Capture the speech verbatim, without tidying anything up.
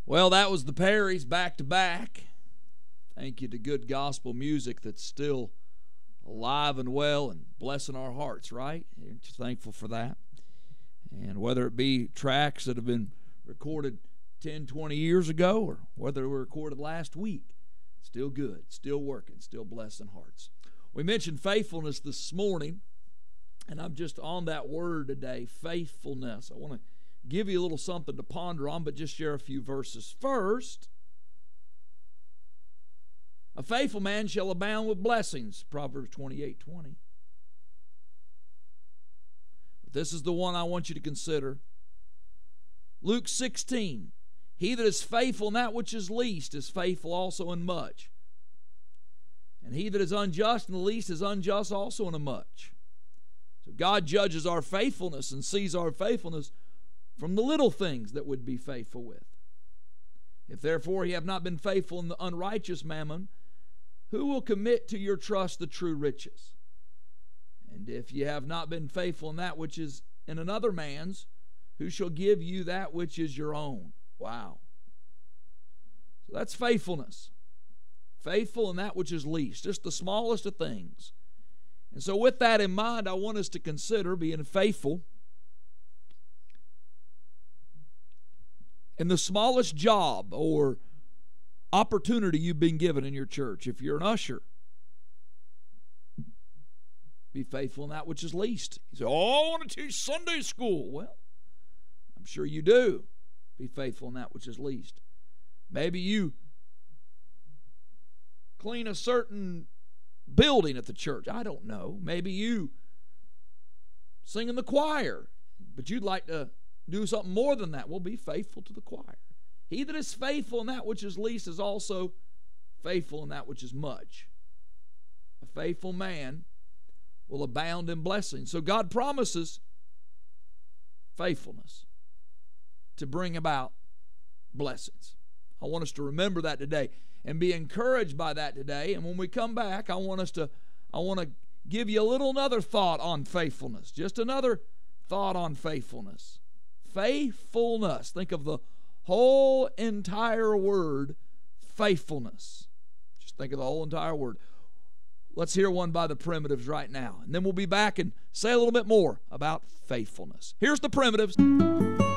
Well, that was the Perrys back to back. Thank you to good gospel music that's still alive and well and blessing our hearts, right? Aren't you thankful for that? And whether it be tracks that have been recorded ten, twenty years ago or whether they were recorded last week, still good, still working, still blessing hearts. We mentioned faithfulness this morning, and I'm just on that word today, faithfulness. I want to give you a little something to ponder on, but just share a few verses. First, a faithful man shall abound with blessings, Proverbs twenty-eight twenty. But this is the one I want you to consider. Luke sixteen, he that is faithful in that which is least is faithful also in much. And he that is unjust in the least is unjust also in a much. So God judges our faithfulness and sees our faithfulness from the little things that would be faithful with. If therefore ye have not been faithful in the unrighteous mammon, who will commit to your trust the true riches? And if ye have not been faithful in that which is in another man's, who shall give you that which is your own? Wow. So that's faithfulness. Faithful in that which is least, just the smallest of things. And so with that in mind, I want us to consider being faithful in the smallest job or opportunity you've been given in your church. If you're an usher, be faithful in that which is least. You say, oh, I want to teach Sunday school. Well, I'm sure you do. Be faithful in that which is least. Maybe you clean a certain building at the church. I don't know. Maybe you sing in the choir, but you'd like to do something more than that. Well, be faithful to the choir. He that is faithful in that which is least is also faithful in that which is much. A faithful man will abound in blessings. So God promises faithfulness to bring about blessings. I want us to remember that today and be encouraged by that today. And when we come back, I want us to I want to give you a little another thought on faithfulness. Just another thought on faithfulness. Faithfulness. Think of the whole entire word, faithfulness. Just think of the whole entire word. Let's hear one by the Primitives right now. And then we'll be back and say a little bit more about faithfulness. Here's the Primitives.